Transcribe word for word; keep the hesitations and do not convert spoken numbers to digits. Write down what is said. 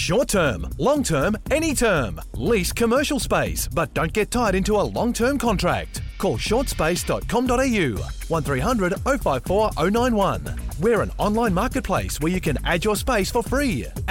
Short term, long term, any term. Lease commercial space, but don't get tied into a long-term contract. Call short space dot com dot a u, one three hundred oh five four oh nine one. We're an online marketplace where you can add your space for free.